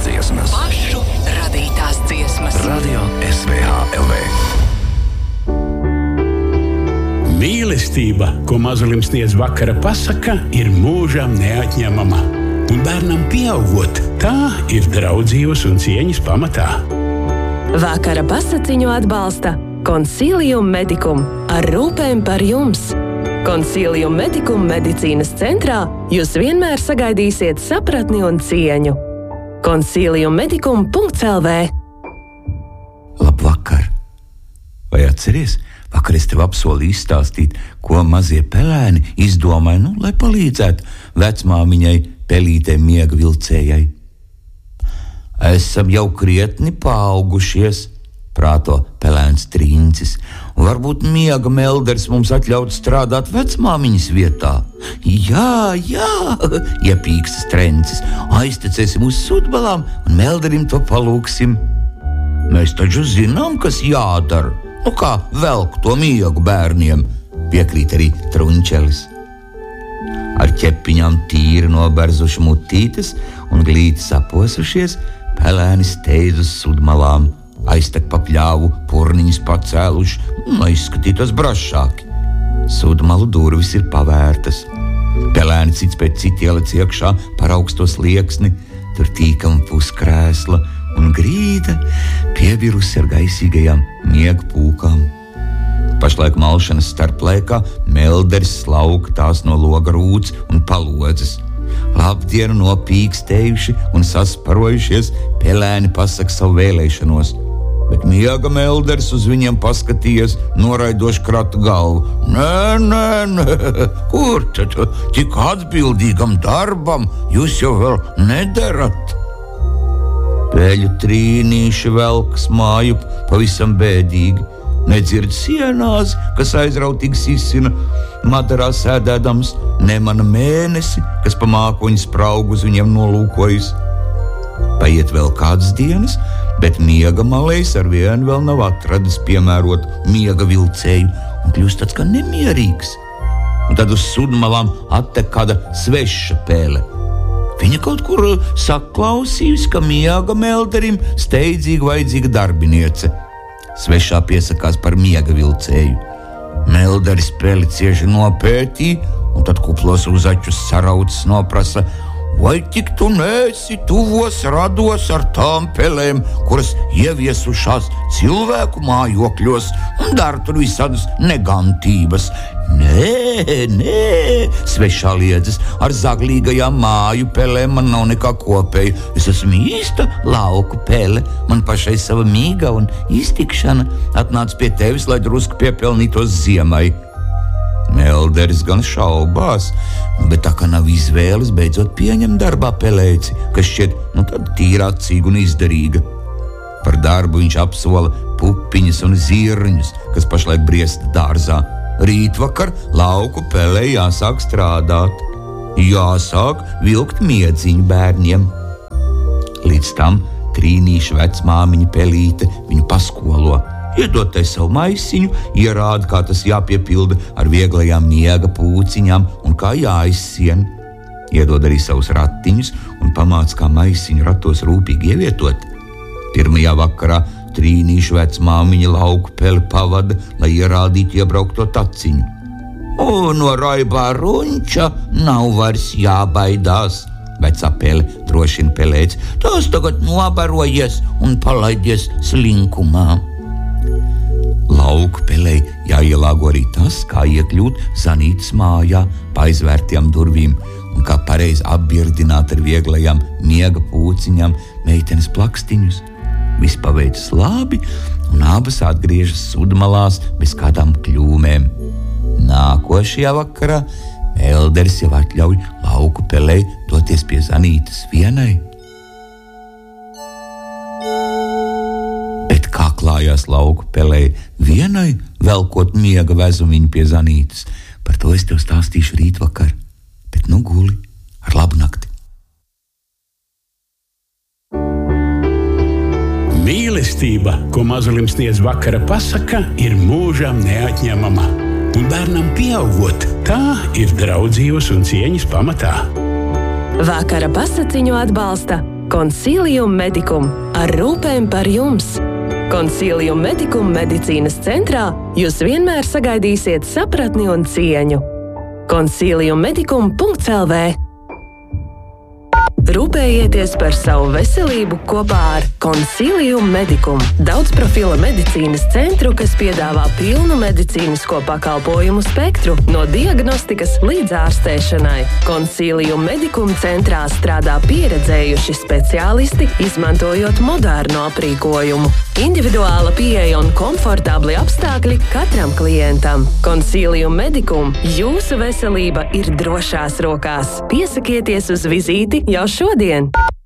dziesmas. Pašu radītās dziesmas. Radio SVH LV. Mīlestība, ko mazulim sniedz vakara pasaka, ir mūžam neatņemama. Un bērnam pieaugot, tā ir draudzības un cieņas pamatā. Vakara pasakiņu atbalsta Consilium Medicum ar rūpēm par jums. Consilium Medicum medicīnas centrā jūs vienmēr sagaidīsiet sapratni un cieņu. Consiliummedicum.lv. Labvakar! Vai atceries? Vakar es tev apsolīju izstāstīt, ko mazie pelēni izdomāja, lai palīdzētu vecmāmiņai pelītei miega vilcējai. Esam jau krietni paaugušies, prāto pelēns Trīncis, un varbūt miega melders mums atļaut strādāt vecmāmiņas vietā. Jā, iepīkstas Trencis, aiztecēsim uz sudbalām un melderim to palūksim. Mēs taču zinām, kas jādara. Kā velk to miegu bērniem, piekrīt arī Trunčelis. Ar ķepiņām tīri noberzuši mutītes un glīti saposušies, pelēni steidz uz sudmalām, aiztek pa pļāvu purniņus pacēluši, lai izskatītos brašāki. Sudmalu durvis ir pavērtas. Pelēni cits pēc citi ielic iekšā par augsto slieksni, tur tīkam puskrēsla un grīda piebirusi ar gaisīgajām miega pūkām. Pašlaik malšanas starplaikā melderis slauka tās no loga rūts un palodzes. Labdienu nopīkstējuši un sasparojušies, pelēni pasaka savu vēlēšanos, bet miega melderis uz viņiem paskatījies, noraidoši kratu galvu. Nē, kur tad tik atbildīgam darbam jūs jau vēl nedarat? Peļu trīnīši velkas māju pavisam bēdīgi, nedzird sienāzi, kas aizrautīgi sisina, madarā sēdēdams, nemana mēnesi, kas pa mākoņu spraugu uz viņiem nolūkojas. Paiet vēl kādas dienas, bet miega malējs ar vienu vēl nav atradis piemērot miega vilcēju un kļūst tāds kā nemierīgs. Un tad uz sudmalām attek kāda sveša pēle. Viņa kaut kur saklausījusi, ka miega melderim steidzīgi vajadzīga darbiniece. Svešā piesakās par miega vilcēju. Melderis peli cieši nopētīja, un tad kuplos uz ačus saraucis noprasa, vai tik tu neesi tuvos rados ar tām pelēm, kuras ieviesušās cilvēku mājokļos un dara tur visādus negantības. Nē, svešā liedzas, ar zaglīgajām māju pelēm man nav nekā kopēja. Es esmu īsta lauku pele, man pašai sava mīga un iztikšana atnāca pie tevis, lai drusku piepelnītos ziemai. Melderis gan šaubās, bet tā kā nav izvēles, beidzot pieņem darbā pelēci, kas šķiet tad tīrācīga un izdarīga. Par darbu viņš apsola pupiņas un zirņus, kas pašlaik briesta dārzā. Rītvakar lauku pelē jāsāk strādāt, jāsāk vilkt miedziņu bērniem. Līdz tam trīnīša vecmāmiņa pelīte viņu paskolo. Iedod tai savu maisiņu, ierāda, kā tas jāpiepilda ar vieglajām miega pūciņām un kā jāizsien. Iedod arī savus ratiņus un pamāca, kā maisiņu ratos rūpīgi ievietot. Pirmajā vakarā trīnīša vecmāmiņa lauku peli pavada, lai ierādītu iebraukto taciņu. No raibā runča nav vairs jābaidās, vecā pele drošina pelēci. Tās tagad nobarojies un palaidies slinkumā. Lauku pelei jāielāgo arī tas, kā iekļūt Zanītas mājā pa aizvērtiem durvīm un kā pareizi apbirdināt ar vieglajām miega pūciņām meitenes plakstiņus. Viss paveicis labi, un abas atgriežas sudmalās bez kādām kļūmēm. Nākošajā vakarā melderis jau atļauj lauku pelei doties pie Zanītas vienai. Bet kā klājās lauku pelei vienai, velkot miega vezumiņu pie Zanītas, par to es tev stāstīšu rītvakar. Bet guli ar labu nakti. Mīlestība, ko mazulim sniedz vakara pasaka, ir mūžam neatņemama. Un bērnam pieaugot, tā ir draudzības un cieņas pamatā. Vakara pasakiņu atbalsta Consilium Medicum ar rūpēm par jums. Consilium Medicum medicīnas centrā jūs vienmēr sagaidīsiet sapratni un cieņu. Consiliummedicum.lv Rūpējieties par savu veselību kopā ar Consilium Medicum, daudzprofila medicīnas centru, kas piedāvā pilnu medicīnisko pakalpojumu spektru, no diagnostikas līdz ārstēšanai. Consilium Medicum centrā strādā pieredzējuši speciālisti, izmantojot modernu aprīkojumu. Individuāla pieeja un komfortabli apstākļi katram klientam. Consilium Medicum, jūsu veselība ir drošās rokās. Piesakieties uz vizīti jau šodien!